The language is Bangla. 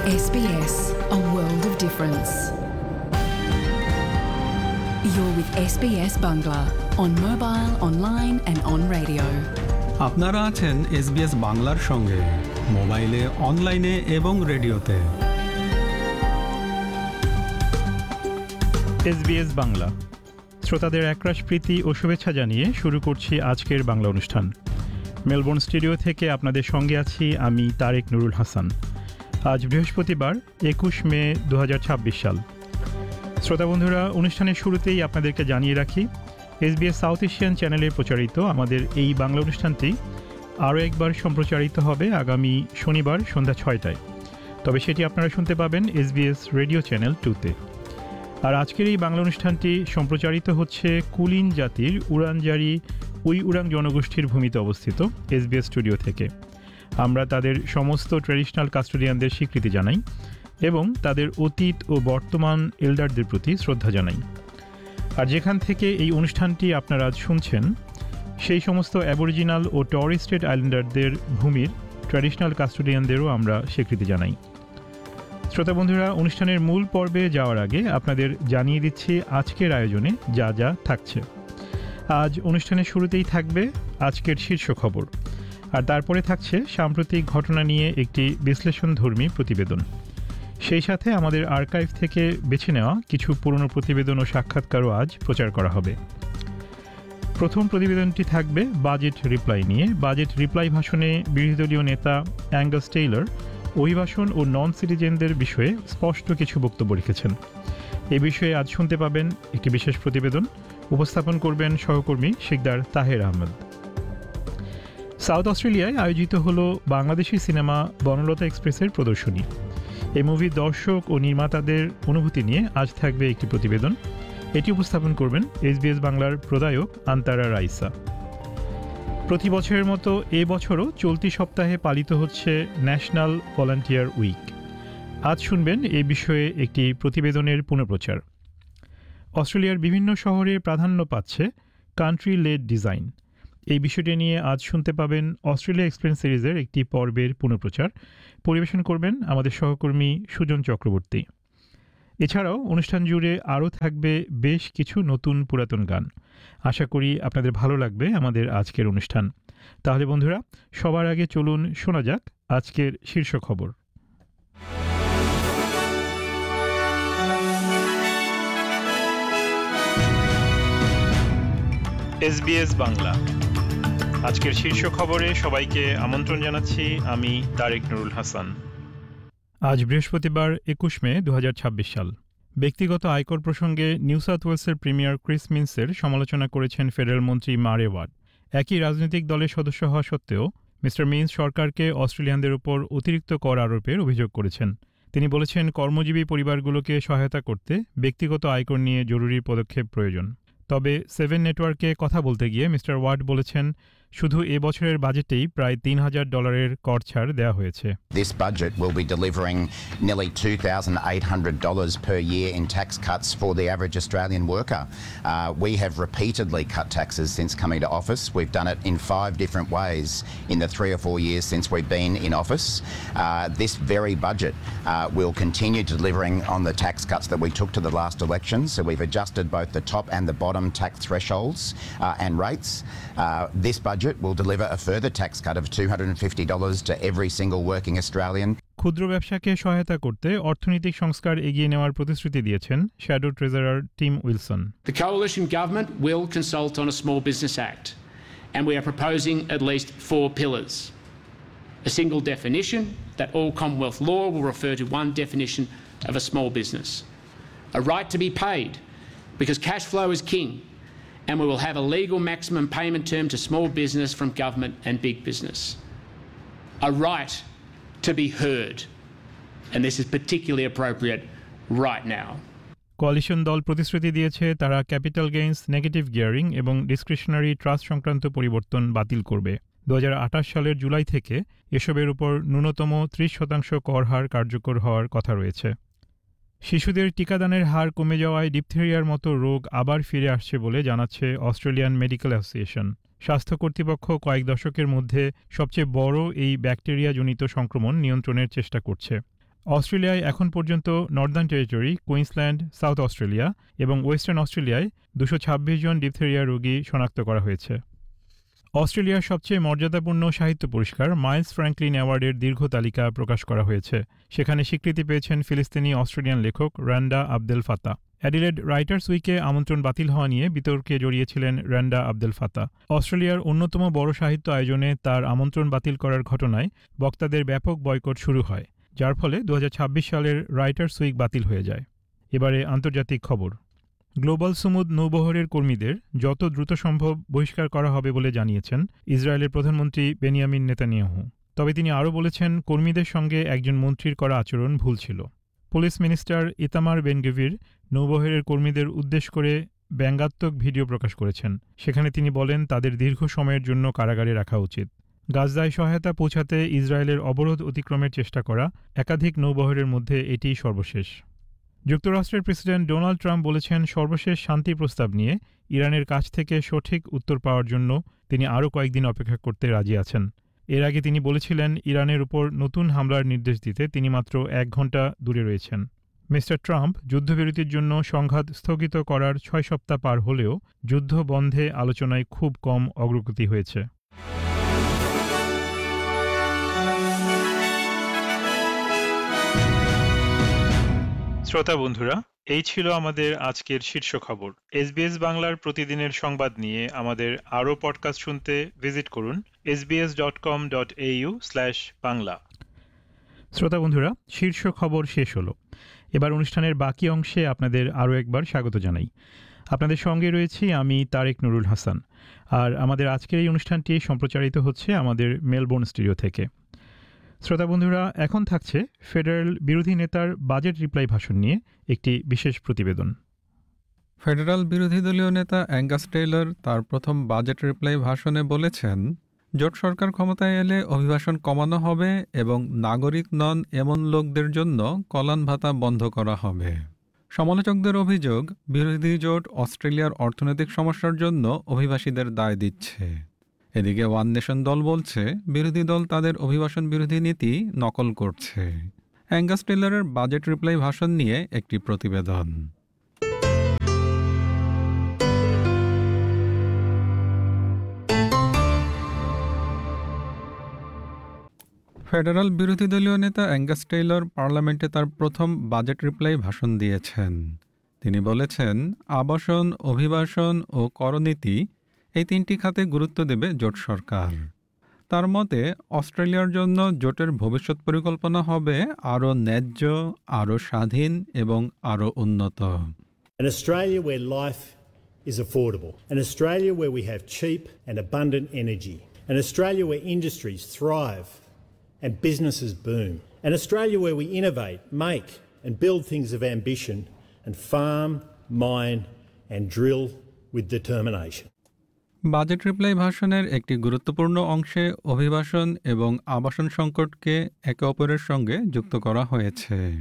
SBS, a world of difference. You're with SBS Bangla on mobile, online and on radio. আপনারা আছেন SBS বাংলার সঙ্গে মোবাইলে, অনলাইনে এবং রেডিওতে। SBS বাংলা শ্রোতাদের একরাশ প্রীতি ও শুভেচ্ছা জানিয়ে শুরু করছি আজকের বাংলা অনুষ্ঠান। মেলবোর্ন স্টুডিও থেকে আপনাদের সঙ্গে আছি আমি তারেক নুরুল হাসান। আজ বৃহস্পতিবার ২১ মে ২০২৬ সাল। শ্রোতা বন্ধুরা, অনুষ্ঠানের শুরুতেই আপনাদেরকে জানিয়ে রাখি SBS সাউথ এশিয়ান চ্যানেলে প্রচারিত আমাদের এই বাংলা অনুষ্ঠানটি আরও একবার সম্প্রচারিত হবে আগামী শনিবার সন্ধ্যা ৬টায়। তবে সেটি আপনারা শুনতে পাবেন SBS রেডিও চ্যানেল 2তে। আর আজকের এই বাংলা অনুষ্ঠানটি সম্প্রচারিত হচ্ছে কুলিন জাতির উড়ানজারি উইউরাং জনগোষ্ঠীর ভূমিতে অবস্থিত SBS স্টুডিও থেকে। আমরা তাদের সমস্ত ট্র্যাডিশনাল কাস্টোডিয়ানদের স্বীকৃতি জানাই এবং তাদের অতীত ও বর্তমান এল্ডারদের প্রতি শ্রদ্ধা জানাই। আর যেখান থেকে এই অনুষ্ঠানটি আপনারা আজ শুনছেন সেই সমস্ত অ্যাবরিজিনাল ও টরেস স্ট্রেট আইল্যান্ডারদের ভূমির ট্র্যাডিশনাল কাস্টোডিয়ানদেরও আমরা স্বীকৃতি জানাই। শ্রোতা বন্ধুরা, অনুষ্ঠানের মূল পর্বে যাওয়ার আগে আপনাদের জানিয়ে দিচ্ছি আজকের আয়োজনে যা যা থাকছে। আজ অনুষ্ঠানের শুরুতেই থাকবে আজকের শীর্ষ খবর, আর তারপরে থাকছে সাম্প্রতিক ঘটনা নিয়ে একটি বিশ্লেষণধর্মী প্রতিবেদন। সেই সাথে আমাদের আর্কাইভ থেকে বেছে নেওয়া কিছু পুরনো প্রতিবেদন ও সাক্ষাৎকারও আজ প্রচার করা হবে। প্রথম প্রতিবেদনটি থাকবে বাজেট রিপ্লাই নিয়ে। বাজেট রিপ্লাই ভাষণে বিরোধী দলীয় নেতা অ্যাঙ্গাস টেইলর অভিবাসন ও নন সিটিজেনদের বিষয়ে স্পষ্ট কিছু বক্তব্য রেখেছেন। এ বিষয়ে আজ শুনতে পাবেন একটি বিশেষ প্রতিবেদন। উপস্থাপন করবেন সহকর্মী শিকদার তাহের আহমেদ। সাউথ অস্ট্রেলিয়ায় আয়োজিত হল বাংলাদেশি সিনেমা বনলতা এক্সপ্রেসের প্রদর্শনী। এই মুভির দর্শক ও নির্মাতাদের অনুভূতি নিয়ে আজ থাকবে একটি প্রতিবেদন। এটি উপস্থাপন করবেন SBS বাংলার প্রদায়ক আন্তারা রাইসা। প্রতি বছরের মতো এ বছরও চলতি সপ্তাহে পালিত হচ্ছে ন্যাশনাল ভলান্টিয়ার উইক। আজ শুনবেন এ বিষয়ে একটি প্রতিবেদনের পুনঃপ্রচার। অস্ট্রেলিয়ার বিভিন্ন শহরে প্রাধান্য পাচ্ছে কান্ট্রি লেড ডিজাইন। এই বিষয়টি নিয়ে আজ শুনতে পাবেন অস্ট্রেলিয়া এক্সপ্রেস সিরিজের একটি পর্বের পুনঃপ্রচার। পরিবেশন করবেন আমাদের সহকর্মী সুজন চক্রবর্তী। এছাড়াও অনুষ্ঠান জুড়ে আরও থাকবে বেশ কিছু নতুন পুরাতন গান। আশা করি আপনাদের ভালো লাগবে আমাদের আজকের অনুষ্ঠান। তাহলে বন্ধুরা, সবার আগে চলুন শোনা যাক আজকের শীর্ষ খবর। SBS বাংলা আজকের শীর্ষ খবরে সবাইকে আমন্ত্রণ জানাচ্ছি আমি তারেক নুরুল হাসান। আজ বৃহস্পতিবার ২১ মে ২০২৬ সাল। ব্যক্তিগত আয়কর প্রসঙ্গে নিউ সাউথ ওয়েলসের প্রিমিয়ার ক্রিস মিন্সের সমালোচনা করেছেন ফেডারেল মন্ত্রী মারে ওয়ার্ড। একই রাজনৈতিক দলের সদস্য হওয়া সত্ত্বেও মিস্টার মিন্স সরকারকে অস্ট্রেলিয়ানদের উপর অতিরিক্ত কর আরোপের অভিযোগ করেছেন। তিনি বলেছেন, কর্মজীবী পরিবারগুলোকে সহায়তা করতে ব্যক্তিগত আয়কর নিয়ে জরুরি পদক্ষেপ প্রয়োজন। তবে 7 নেটওয়ার্কে কথা বলতে গিয়ে মিস্টার ওয়ার্ড বলেছেন, শুধু এ বছরের বাজেটেই প্রায় $৩,০০০ কর ছাড় দেওয়া হয়েছে। This budget will be delivering nearly $2,800 per year in tax cuts for the average Australian worker. We have repeatedly cut taxes since coming to office. We've done it in 5 different ways in the 3 or 4 years since we've been in office. This very budget will continue delivering on the tax cuts that we took to the last election. So we've adjusted both the top and the bottom tax thresholds and rates. This budget will deliver a further tax cut of $250 to every single working Australian. ক্ষুদ্র ব্যবসাকে সহায়তা করতে অর্থনৈতিক সংস্কার এগিয়ে নেওয়ার প্রতিশ্রুতি দিয়েছেন shadow treasurer team Wilson. The coalition government will consult on a Small Business Act, and we are proposing at least 4 pillars. A single definition that all Commonwealth law will refer to one definition of a small business. A right to be paid, because cash flow is king. And we will have a legal maximum payment term to small business from government and big business. A right to be heard. And this is particularly appropriate right now. Coalition দল প্রতিশ্রুতি দিয়েছে তারা ক্যাপিটাল গেইনস, নেগেটিভ গিয়ারিং এবং ডিসক্রিশনারি ট্রাস্ট সংক্রান্ত পরিবর্তন বাতিল করবে। 2028 সালের জুলাই থেকে এসবের উপর ন্যূনতম 30% কর হার কার্যকর হওয়ার কথা রয়েছে। শিশুদের টিকাদানের হার কমে যাওয়ায় ডিপথেরিয়ার মতো রোগ আবার ফিরে আসছে বলে জানাচ্ছে অস্ট্রেলিয়ান মেডিকেল অ্যাসোসিয়েশন। স্বাস্থ্য কর্তৃপক্ষ কয়েক দশকের মধ্যে সবচেয়ে বড় এই ব্যাকটেরিয়াজনিত সংক্রমণ নিয়ন্ত্রণের চেষ্টা করছে। অস্ট্রেলিয়ায় এখন পর্যন্ত Northern territory, Queensland, south Australia এবং ওয়েস্টার্ন অস্ট্রেলিয়ায় 226 জন ডিপথেরিয়া রোগী শনাক্ত করা হয়েছে। অস্ট্রেলিয়ার সবচেয়ে মর্যাদাপূর্ণ সাহিত্য পুরস্কার মাইলস ফ্র্যাঙ্কলিন অ্যাওয়ার্ডের দীর্ঘ তালিকা প্রকাশ করা হয়েছে। সেখানে স্বীকৃতি পেয়েছেন ফিলিস্তিনি অস্ট্রেলিয়ান লেখক রান্ডা আবদেল ফাতা। অ্যাডিলেড রাইটার্স উইকে আমন্ত্রণ বাতিল হওয়া নিয়ে বিতর্কে জড়িয়েছিলেন রান্ডা আবদেল ফাতা। অস্ট্রেলিয়ার অন্যতম বড় সাহিত্য আয়োজনে তার আমন্ত্রণ বাতিল করার ঘটনায় বক্তাদের ব্যাপক বয়কট শুরু হয়, যার ফলে 2026 সালের রাইটার্স উইক বাতিল হয়ে যায়। এবারে আন্তর্জাতিক খবর। গ্লোবাল সুমুদ নৌবহরের কর্মীদের যত দ্রুত সম্ভব বহিষ্কার করা হবে বলে জানিয়েছেন ইসরায়েলের প্রধানমন্ত্রী বেনিয়ামিন নেতানিয়াহু। তবে তিনি আরও বলেছেন, কর্মীদের সঙ্গে একজন মন্ত্রীর করা আচরণ ভুল ছিল। পুলিশ মিনিস্টার ইতামার বেন-গভির নৌবহরের কর্মীদের উদ্দেশ্য করে ব্যঙ্গাত্মক ভিডিও প্রকাশ করেছেন। সেখানে তিনি বলেন, তাদের দীর্ঘ সময়ের জন্য কারাগারে রাখা উচিত। গাজায় সহায়তা পৌঁছাতে ইসরায়েলের অবরোধ অতিক্রমের চেষ্টা করা একাধিক নৌবহরের মধ্যে এটিই সর্বশেষ। যুক্তরাষ্ট্রের প্রেসিডেন্ট ডোনাল্ড ট্রাম্প বলেছেন, সর্বশেষ শান্তি প্রস্তাব নিয়ে ইরানের কাছ থেকে সঠিক উত্তর পাওয়ার জন্য তিনি আরও কয়েকদিন অপেক্ষা করতে রাজি আছেন। এর আগে তিনি বলেছিলেন, ইরানের উপর নতুন হামলার নির্দেশ দিতে তিনি মাত্র 1 ঘণ্টা দূরে রয়েছেন। মিস্টার ট্রাম্প যুদ্ধবিরতির জন্য সংঘাত স্থগিত করার 6 সপ্তাহ পার হলেও যুদ্ধ বন্ধে আলোচনায় খুব কম অগ্রগতি হয়েছে। শ্রোতা বন্ধুরা, এই ছিল আমাদের আজকের শীর্ষ খবর। SBS বাংলার প্রতিদিনের সংবাদ নিয়ে আমাদের আরও পডকাস্ট শুনতে ভিজিট করুন sbs.com.au/bangla। শ্রোতা বন্ধুরা, শীর্ষ খবর শেষ হলো। এবার অনুষ্ঠানের বাকি অংশে আপনাদের আরও একবার স্বাগত জানাই। আপনাদের সঙ্গে রয়েছি আমি তারেক নুরুল হাসান। আর আমাদের আজকের এই অনুষ্ঠানটি সম্প্রচারিত হচ্ছে আমাদের মেলবোর্ন স্টুডিও থেকে। শ্রোতা বন্ধুরা, এখন থাকছে ফেডারেল বিরোধী নেতার বাজেট রিপ্লাই ভাষণ নিয়ে একটি বিশেষ প্রতিবেদন। ফেডারাল বিরোধী দলীয় নেতা অ্যাঙ্গাস টেইলর তার প্রথম বাজেট রিপ্লাই ভাষণে বলেছেন, জোট সরকার ক্ষমতায় এলে অভিবাসন কমানো হবে এবং নাগরিক নন এমন লোকদের জন্য কল্যাণ ভাতা বন্ধ করা হবে। সমালোচকদের অভিযোগ, বিরোধী জোট অস্ট্রেলিয়ার অর্থনৈতিক সমস্যার জন্য অভিবাসীদের দায় দিচ্ছে। এদিকে ওয়ান নেশন দল বলছে, বিরোধী দল তাদের অভিবাসন বিরোধী নীতি নকল করছে। অ্যাঙ্গাস টেইলরের বাজেট রিপ্লাই ভাষণ নিয়ে একটি প্রতিবেদন। ফেডারাল বিরোধী দলীয় নেতা অ্যাঙ্গাস টেইলর পার্লামেন্টে তার প্রথম বাজেট রিপ্লাই ভাষণ দিয়েছেন। তিনি বলেছেন, আবাসন, অভিবাসন ও করনীতি এই 3টি খাতে গুরুত্ব দেবে জোট সরকার। তার মতে, অস্ট্রেলিয়ার জন্য জোটের ভবিষ্যৎ পরিকল্পনা হবে আরও ন্যায্য, আরও স্বাধীন এবং আরও উন্নত। An Australia where life is affordable. An Australia where we have cheap and abundant energy. An Australia where industries thrive and businesses boom. An Australia where we innovate, make and build things of ambition and farm, mine and drill with determination. Budget reply ভাষণের একটি গুরুত্বপূর্ণ অংশে অভিবাসন এবং আবাসন সংকটকে একে অপরের সঙ্গে যুক্ত করা হয়েছে।